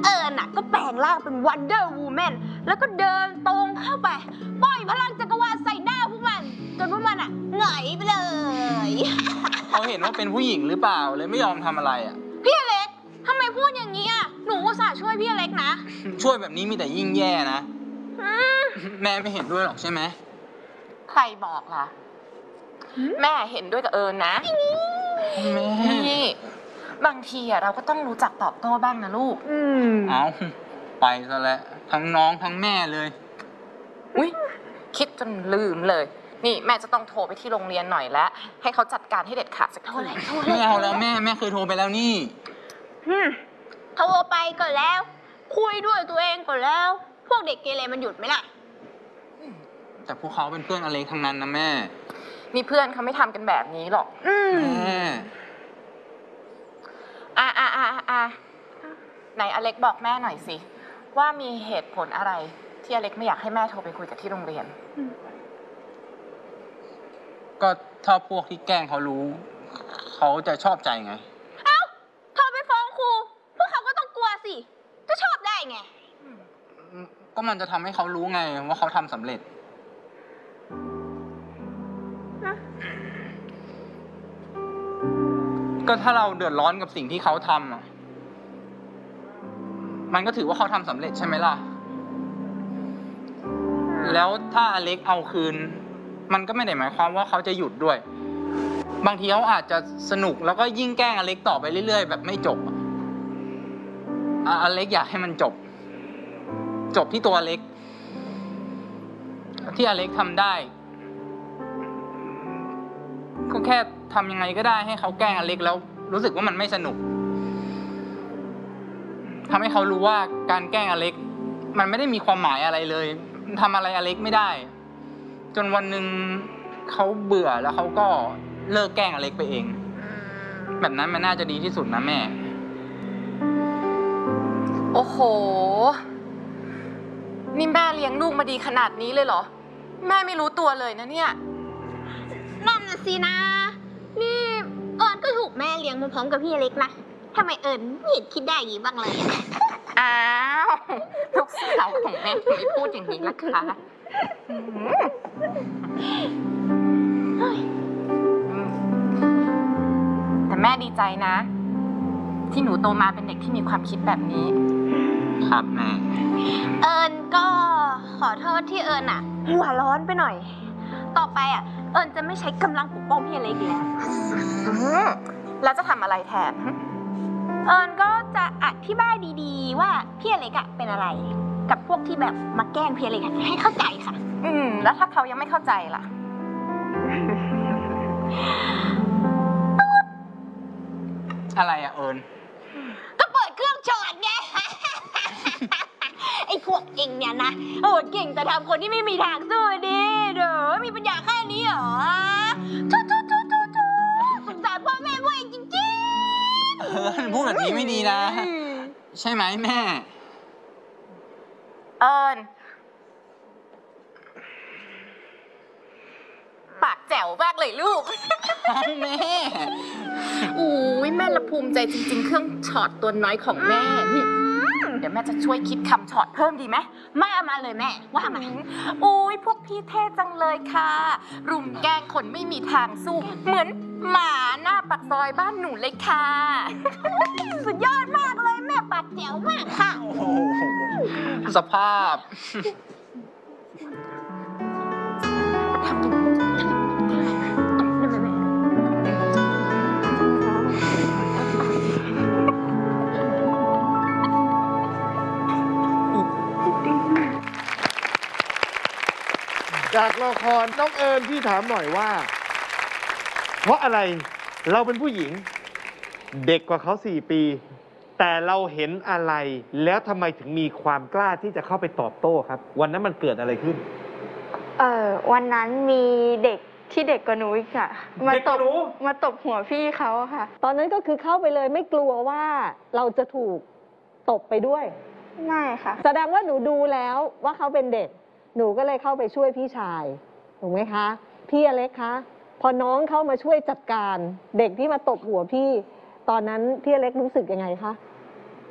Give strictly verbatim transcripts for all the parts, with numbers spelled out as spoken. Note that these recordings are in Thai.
เอิญน่ะก็แปลงร่างเป็นวันเดอร์วูแมนแล้วก็เดินตรงเข้าไปปล่อยพลังจักรวาลใส่หน้าพวกมันจนพวกมันอ่ะหงายไปเลยเขาเห็นว่าเป็นผู้หญิงหรือเปล่าเลยไม่ยอมทำอะไรอ่ะพี่อเล็กทำไมพูดอย่างนี้อ่ะหนูอุตส่าห์ช่วยพี่อเล็กนะช่วยแบบนี้มีแต่ยิ่งแย่นะแม่ไม่เห็นด้วยหรอกใช่ไหมใครบอกล่ะแม่เห็นด้วยกับเอิญนะแม่นี่บางทีอะเราก็ต้องรู้จักตอบโต้บ้างนะลูกอืมเอาไปซะแล้วทั้งน้องทั้งแม่เลยอุ๊ยคิดจนลืมเลยนี่แม่จะต้องโทรไปที่โรงเรียนหน่อยแล้วให้เขาจัดการให้เด็ดขาดสักทีไม่เอาแล้วแม่แม่เคยโทรไปแล้วนี่โทรไปก่อนแล้วคุยด้วยตัวเองก่อนแล้วพวกเด็กเกเรมันหยุดไหมล่ะแต่พวกเขาเป็นเพื่อนอเล็กทั้งนั้นนะแม่นี่เพื่อนเขาไม่ทำกันแบบนี้หรอกแม่อ่าอ่าอ่าอ่าไหนอเล็กบอกแม่หน่อยสิว่ามีเหตุผลอะไรที่อเล็กไม่อยากให้แม่โทรไปคุยกับที่โรงเรียนก็ถ้าพวกที่แกล้งเขารู้เขาจะชอบใจไงเอ้าโทรไปฟ้องครูพวกเขาก็ต้องกลัวสิจะชอบได้ไงก็มันจะทำให้เขารู้ไงว่าเขาทำสำเร็จก็ถ้าเราเดือดร้อนกับสิ่งที่เขาทำอ่ะมันก็ถือว่าเขาทำสำเร็จใช่ไหมล่ะแล้วถ้าอเล็กเอาคืนมันก็ไม่ได้หมายความว่าเขาจะหยุดด้วยบางทีเขาอาจจะสนุกแล้วก็ยิ่งแกล้งอเล็กต่อไปเรื่อยๆแบบไม่จบอ่ะอเล็กอยากให้มันจบจบที่ตัวอเล็กที่อเล็กทำได้ก็แค่ทำยังไงก็ได้ให้เขาแกล้งอเล็กแล้วรู้สึกว่ามันไม่สนุกทำให้เขารู้ว่าการแกล้งอเล็กมันไม่ได้มีความหมายอะไรเลยทำอะไรอเล็กไม่ได้จนวันหนึ่งเขาเบื่อแล้วเขาก็เลิกแกล้งอเล็กไปเองแบบนั้นมันน่าจะดีที่สุดนะแม่โอ้โหนี่แม่เลี้ยงลูกมาดีขนาดนี้เลยเหรอแม่ไม่รู้ตัวเลยนะเนี่ยนั่นน่ะสินะนี่เอิญก็ถูกแม่เลี้ยงมาพร้อมกับพี่อเล็กนะทำไมเอิญไม่เห็นคิดได้อย่างนี้บ้างเลยอ้าวลูกสาวของแม่ไม่พูดอย่างนี้ละคะแต่แม่ดีใจนะที่หนูโตมาเป็นเด็กที่มีความคิดแบบนี้ครับแม่เอิญก็ขอโทษที่เอิญอ่ะหัวร้อนไปหน่อยต่อไปอ่ะเอิญจะไม่ใช้กำลังปกป้องพี่อเล็กแล้วแล้วจะทำอะไรแทนเอิญก็จะอธิบายดีๆว่าพี่อเล็กอะเป็นอะไรกับพวกที่แบบมาแกล้งพี่อเล็กให้เข้าใจค่ะอืมแล้วถ้าเขายังไม่เข้าใจล่ะอะไรอะเอิญก็เปิดเครื่องช็อตไงไอ้พวกเองเนี่ยนะโอ้เก่งแต่ทำคนที่ไม่มีทางสู้ดิเด้อมีปัญญาแค่นี้เหรอทุทุทุทุทุสงสารพ่อแม่พวกเองจริงๆเออพูดแบบนี้ไม่ดีนะใช่ไหมแม่เอิญปากแจ๋วมากเลยลูกแม่อู้ยแม่ละภูมิใจจริงๆเครื่องช็อตตัวน้อยของแม่นี่เดี๋ยวแม่จะช่วยคิดคำช็อตเพิ่มดีไหมมามาเลยแม่ว่ามาอุ้ยพวกพี่เท่จังเลยค่ะรุมแกล้งคนไม่มีทางสู้เหมือนหมาหน้าปากซอยบ้านหนูเลยค่ะสุดยอดมากเลยแม่ปากแจ๋วมากค่ะสภาพจากละครน้องเอิญพี่ถามหน่อยว่าเพราะอะไรเราเป็นผู้หญิงเด็กกว่าเขาสี่ปีแต่เราเห็นอะไรแล้วทำไมถึงมีความกล้าที่จะเข้าไปตอบโต้ครับวันนั้นมันเกิดอะไรขึ้นเออวันนั้นมีเด็กที่เด็กกว่าหนูอีกค่ะมาตบมาตบหัวพี่เขาค่ะตอนนั้นก็คือเข้าไปเลยไม่กลัวว่าเราจะถูกตบไปด้วยไม่ค่ะแสดงว่าหนูดูแล้วว่าเขาเป็นเด็กหนูก็เลยเข้าไปช่วยพี่ชายถูกไหมคะพี่อเล็กคะพอน้องเข้ามาช่วยจัดการเด็กที่มาตบหัวพี่ตอนนั้นพี่อเล็กรู้สึกยังไงคะ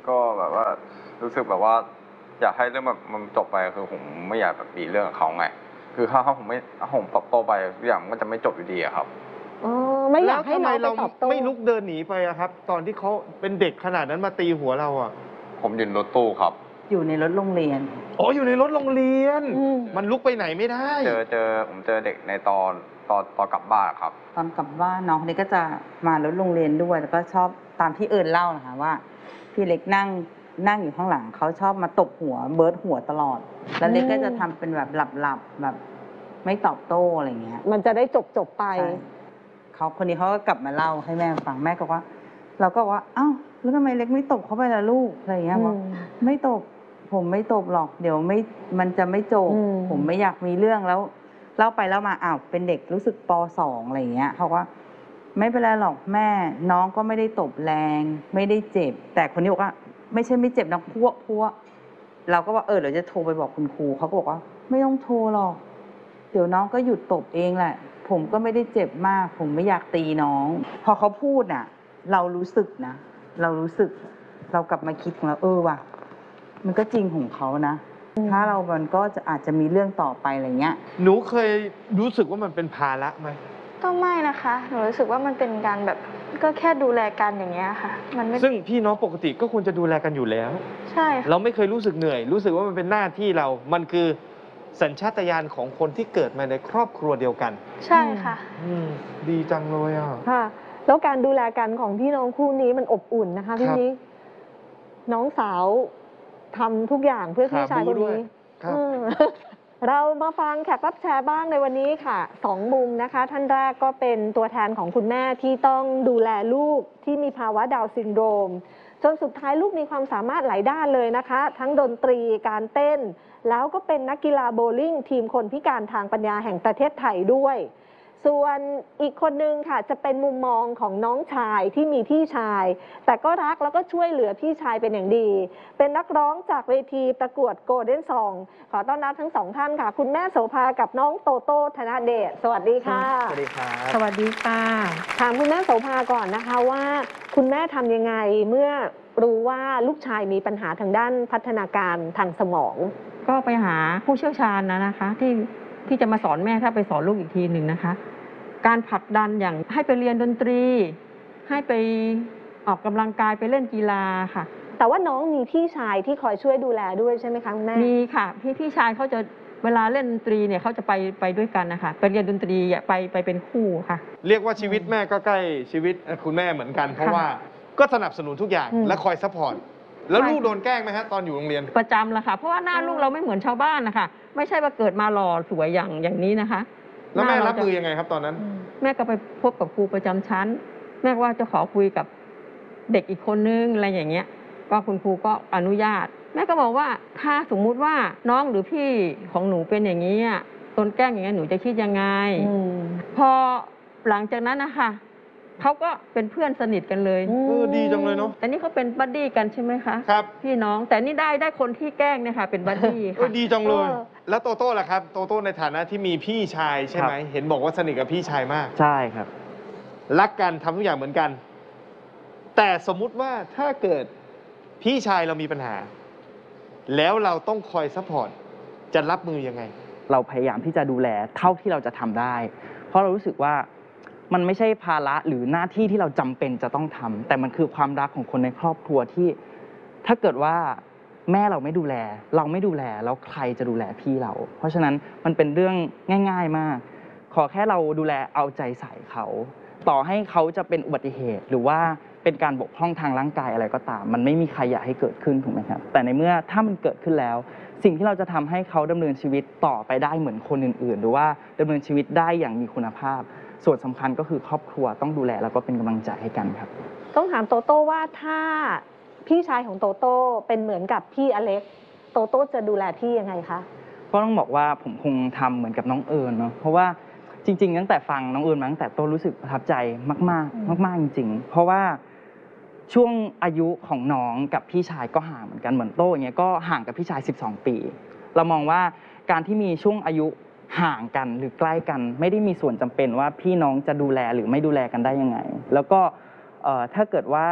ก็แบบว่ารู้สึกแบบว่าอยากให้เรื่องแบบมันจบไปคือผมไม่อยากแบบมีเรื่องกับเขาไงคือถ้าผมไม่ถ้าผมตอบโต้ไปทุกอย่างมันก็จะไม่จบอยู่ดีอะครับอ๋อไม่อยากแล้วให้ทำไมน้องไปเราตอบโต้ไม่ลุกเดินหนีไปอะครับ ตอนที่เขาเป็นเด็กขนาดนั้นมาตีหัวเราอะผมยืนรถตู้ครับอยู่ในรถโรงเรียนอ๋ออยู่ในรถโรงเรียนอืมมันลุกไปไหนไม่ได้เจอเจอผมเจอเด็กในตอนตอนตอนกลับบ้านครับตอนกลับบ้านน้องคนนี้ก็จะมารถโรงเรียนด้วย แล้วก็ชอบตามที่เอิญเล่านะคะว่าพี่เล็กนั่งนั่งอยู่ข้างหลังเขาชอบมาตบหัวเบิร์ดหัวตลอด แล้วเล็กก็จะทำเป็นแบบหลับๆแบบไม่ตอบโต้อะไรอย่างเงี้ยมันจะได้จบจบๆไปใช่เขาคนนี้เขาก็กลับมาเล่าให้แม่ฟังแม่ก็ว่า เราก็ว่าอ้าวแล้วทำไมเล็กไม่ตบเขาไปล่ะลูกอะไรอย่างเงี้ยอืมบอกไม่ตบผมไม่ตบหรอก เดี๋ยวไม่มันจะไม่จบอืมผมไม่อยากมีเรื่องแล้วเล่าไปเล่ามาอ้าวเป็นเด็กรู้สึกปสองอะไรอย่างเงี้ยเขาว่า ไม่เป็นไรหรอกแม่น้องก็ไม่ได้ตบแรง ไม่ได้เจ็บ แต่คนนี้บอกว่า ไม่ใช่ไม่เจ็บนะพวกพวกเราก็ว่าเออเดี๋ยวจะโทรไปบอกคุณครูเขาก็บอกว่า ไม่ต้องโทรหรอก เดี๋ยวน้องก็หยุดตบเองแหละ ผมก็ไม่ได้เจ็บมาก ผมไม่อยากตีน้อง พอเขาพูดน่ะ เรารู้สึกนะ เรารู้สึก เรากลับมาคิดของเราเออว่ะ มันก็จริงของเขานะ ถ้าเรามันก็จะอาจจะมีเรื่องต่อไปอะไรเงี้ยหนูเคยรู้สึกว่ามันเป็นภาระไหมก็ไม่นะคะ หนูรู้สึกว่ามันเป็นการแบบก็แค่ดูแลกันอย่างเงี้ยค่ะ มันไม่ซึ่งพี่น้องปกติก็ควรจะดูแลกันอยู่แล้วใช่ค่ะเราไม่เคยรู้สึกเหนื่อย รู้สึกว่ามันเป็นหน้าที่เรา มันคือสัญชาตญาณของคนที่เกิดมาในครอบครัวเดียวกันใช่ค่ะอืมดีจังเลยอ่ะค่ะ แล้วการดูแลกันของพี่น้องคู่นี้มันอบอุ่นนะคะพี่ครับนิกน้องสาวทำทุกอย่างเพื่อพี่ชายคนนี้ครับอืม เรามาฟังแขกรับแชร์บ้างในวันนี้ค่ะสองมุมนะคะ ท่านแรกก็เป็นตัวแทนของคุณแม่ที่ต้องดูแลลูกที่มีภาวะดาวน์ซินโดรมจนสุดท้ายลูกมีความสามารถหลายด้านเลยนะคะ ทั้งดนตรีการเต้น แล้วก็เป็นนักกีฬาโบว์ลิ่งทีมคนพิการทางปัญญาแห่งประเทศไทยด้วย ส่วนอีกคนนึงค่ะจะเป็นมุมมองของน้องชายที่มีพี่ชาย แต่ก็รักแล้วก็ช่วยเหลือพี่ชายเป็นอย่างดี เป็นนักร้องจากเวทีประกวดโกลเด้นซองขอต้อนรับทั้งสองท่านค่ะ คุณแม่โสภากับน้องโตโต้ธนเดชสวัสดีค่ะสวัสดีครับสวัสดีค่ะถามคุณแม่โสภาก่อนนะคะว่า คุณแม่ทำยังไงเมื่อรู้ว่าลูกชายมีปัญหาทางด้านพัฒนาการทางสมองก็ไปหาผู้เชี่ยวชาญนะนะคะ ที่ที่จะมาสอนแม่ถ้าไปสอนลูกอีกทีหนึ่งนะคะ การผลักดันอย่างให้ไปเรียนดนตรี ให้ไปออกกำลังกายไปเล่นกีฬาค่ะแต่ว่าน้องมีพี่ชายที่คอยช่วยดูแลด้วยใช่ไหมคะคุณแม่มีค่ะ พี่พี่ชายเขาจะเวลาเล่นดนตรีเนี่ยเขาจะไปไปด้วยกันนะคะไปเรียนดนตรีไปไปเป็นคู่ค่ะเรียกว่าชีวิตแม่ก็ใกล้ชีวิตคุณแม่เหมือนกัน เพราะว่าก็สนับสนุนทุกอย่างอืมและคอยซัพพอร์ต แล้วใช่ลูกโดนแกล้งไหมฮะตอนอยู่โรงเรียนประจำละค่ะ เพราะว่าหน้าลูกเราไม่เหมือนชาวบ้านนะคะไม่ใช่ว่าเกิดมาหล่อสวยอย่างอย่างนี้นะคะแล้วแม่หน้ารับเาจะมือยังไงครับตอนนั้นแม่ก็ไปพบกับครูประจำชั้น แม่ก็ว่าจะขอคุยกับเด็กอีกคนนึงอะไรอย่างเงี้ย ก็คุณครูก็อนุญาต แม่ก็บอกว่าถ้าสมมุติว่าน้องหรือพี่ของหนูเป็นอย่างนี้อะโดนแกล้งอย่างเงี้ยหนูจะคิดยังไงอืมพอหลังจากนั้นนะคะเขาก็เป็นเพื่อนสนิทกันเลยเออดีจังเลยเนาะแต่นี่เขาเป็นบัดดี้กันใช่ไหมคะครับพี่น้องแต่นี่ได้ได้คนที่แกล้งเนี่ยค่ะเป็นบัดดี้เออค่ะดีจังเลยเออแล้วโตโต้ล่ะครับ โตโต้ในฐานะที่มีพี่ชายใช่ไหม เห็นบอกว่าสนิทกับพี่ชายมากใช่ครับรักกันทำทุกอย่างเหมือนกัน แต่สมมุติว่าถ้าเกิดพี่ชายเรามีปัญหา แล้วเราต้องคอยซัพพอร์ต จะรับมือยังไงเราพยายามที่จะดูแลเท่าที่เราจะทำได้ เพราะเรารู้สึกว่ามันไม่ใช่ภาระหรือหน้าที่ที่เราจำเป็นจะต้องทำแต่มันคือความรักของคนในครอบครัวที่ ถ้าเกิดว่าแม่เราไม่ดูแล เราไม่ดูแลแล้วใครจะดูแลพี่เรา เพราะฉะนั้นมันเป็นเรื่องง่าย ๆมาก ขอแค่เราดูแลเอาใจใส่เขา ต่อให้เขาจะเป็นอุบัติเหตุ หรือว่าเป็นการบกพร่องทางร่างกายอะไรก็ตาม มันไม่มีใครอยากให้เกิดขึ้นถูกไหมครับแต่ในเมื่อถ้ามันเกิดขึ้นแล้ว สิ่งที่เราจะทำให้เขาดำเนินชีวิตต่อไปได้เหมือนคนอื่นๆ หรือว่าดำเนินชีวิตได้อย่างมีคุณภาพ ส่วนสำคัญก็คือครอบครัวต้องดูแลแล้วก็เป็นกำลังใจให้กันครับต้องถามโตโต้ว่าถ้าพี่ชายของโตโต้เป็นเหมือนกับพี่อเล็ก โตโต้จะดูแลพี่ยังไงคะก็ต้องบอกว่าผมคงทำเหมือนกับน้องเอิญเนาะเพราะว่าจริงๆตั้งแต่ฟังน้องเอิญมาตั้งแต่ต้นรู้สึกประทับใจมากๆมากๆจริงๆ เพราะว่าช่วงอายุของน้องกับพี่ชายก็ห่างเหมือนกันเหมือนโต้อย่างเงี้ยก็ห่างกับพี่ชายสิบสองปี เรามองว่าการที่มีช่วงอายุห่างกันหรือใกล้กัน ไม่ได้มีส่วนจำเป็นว่าพี่น้องจะดูแลหรือไม่ดูแลกันได้ยังไง แล้วก็เอ่อถ้าเกิดว่า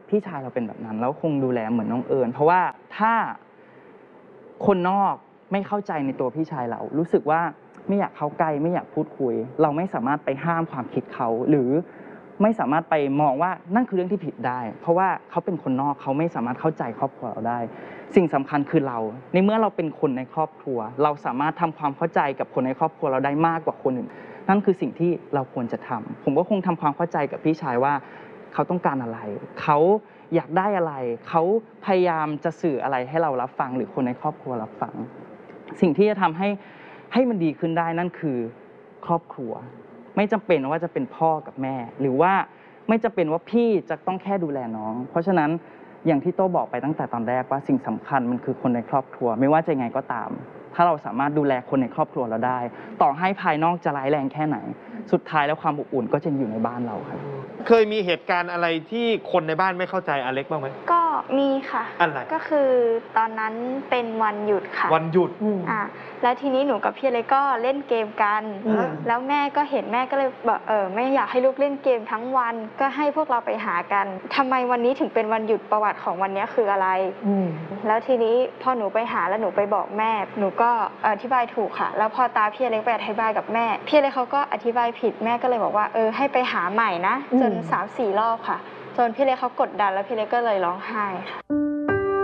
พี่ชายเราเป็นแบบนั้นแล้วคงดูแลเหมือนน้องเอิญเพราะว่าถ้าคนนอกไม่เข้าใจในตัวพี่ชายเรารู้สึกว่าไม่อยากเข้าใกล้ไม่อยากพูดคุยเราไม่สามารถไปห้ามความคิดเขาหรือไม่สามารถไปมองว่านั่นคือเรื่องที่ผิดได้เพราะว่าเขาเป็นคนนอกเขาไม่สามารถเข้าใจครอบครัวเราได้สิ่งสำคัญคือเราในเมื่อเราเป็นคนในครอบครัวเราสามารถทำความเข้าใจกับคนในครอบครัวเราได้มากกว่าคนอื่นนั่นคือสิ่งที่เราควรจะทำผมก็คงทำความเข้าใจกับพี่ชายว่าเขาต้องการอะไรเขาอยากได้อะไรเขาพยายามจะสื่ออะไรให้เรารับฟังหรือคนในครอบครัวรับฟังสิ่งที่จะทำให้ให้มันดีขึ้นได้นั่นคือครอบครัวไม่จำเป็นว่าจะเป็นพ่อกับแม่หรือว่าไม่จำเป็นว่าพี่จะต้องแค่ดูแลน้องเพราะฉะนั้นอย่างที่โต้บอกไปตั้งแต่ตอนแรกว่าสิ่งสำคัญมันคือคนในครอบครัวไม่ว่าจะยังไงก็ตามถ้าเราสามารถดูแลคนในครอบครัวเราได้ต่อให้ภายนอกจะร้ายแรงแค่ไหนสุดท้ายแล้วความอบอุ่นก็จะอยู่ในบ้านเราครับเคยมีเหตุการณ์อะไรที่คนในบ้านไม่เข้าใจอเล็กบ้างไหมก็มีค่ะอะไรก็คือตอนนั้นเป็นวันหยุดค่ะวันหยุดอ่ะแล้วทีนี้หนูกับพี่เล็กก็เล่นเกมกันอืมแล้วแม่ก็เห็นแม่ก็เลยบอกเออไม่อยากให้ลูกเล่นเกมทั้งวันก็ให้พวกเราไปหากันทำไมวันนี้ถึงเป็นวันหยุดประวัติของวันนี้คืออะไร แล้วทีนี้พอหนูไปหาแล้วหนูไปบอกแม่หนูก็อธิบายถูกค่ะแล้วพอตาพี่เล็กไปอธิบายกับแม่พี่เล็กเขาก็อธิบายผิดแม่ก็เลยบอกว่าเออให้ไปหาใหม่นะจนอืมสามสี่รอบค่ะจนพี่เล็กเขากดดันแล้วพี่เล็กก็เลยร้องไห้ค่ะ